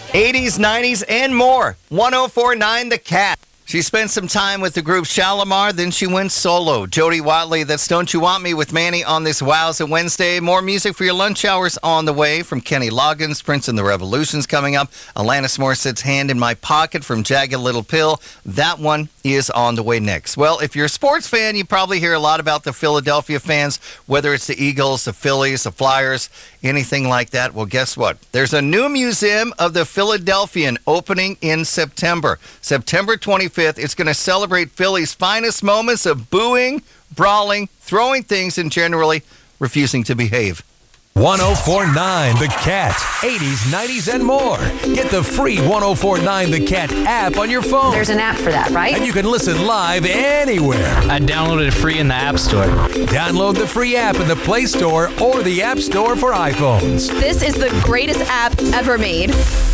80s, 90s, and more. 104.9 The Cat. She spent some time with the group Shalimar, then she went solo. Jody Watley, that's Don't You Want Me with Manny on this Wowza Wednesday. More music for your lunch hours on the way from Kenny Loggins. Prince and the Revolution's coming up. Alanis Morissette's Hand in My Pocket from Jagged Little Pill. That one is on the way next. Well, if you're a sports fan, you probably hear a lot about the Philadelphia fans, whether it's the Eagles, the Phillies, the Flyers, anything like that. Well, guess what? There's a new museum of the Philadelphian opening in September. September 25th. It's going to celebrate Philly's finest moments of booing, brawling, throwing things, and generally refusing to behave. 104.9 The Cat. 80s, 90s, and more. Get the free 104.9 The Cat app on your phone. There's an app for that, right? And you can listen live anywhere. I downloaded it free in the App Store. Download the free app in the Play Store or the App Store for iPhones. This is the greatest app ever made.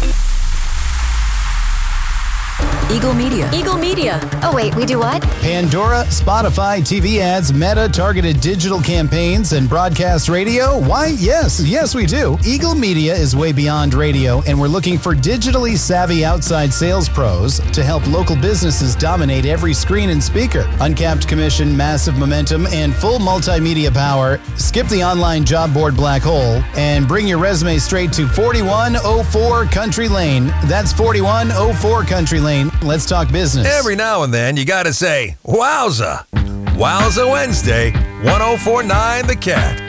Eagle Media. Eagle Media. Oh, wait, we do what? Pandora, Spotify, TV ads, Meta, targeted digital campaigns, and broadcast radio? Why, yes, we do. Eagle Media is way beyond radio, and we're looking for digitally savvy outside sales pros to help local businesses dominate every screen and speaker. Uncapped commission, massive momentum, and full multimedia power. Skip the online job board black hole and bring your resume straight to 4104 Country Lane. That's 4104 Country Lane. Let's talk business. Every now and then, you got to say, wowza. Wowza Wednesday, 104.9 The Cat.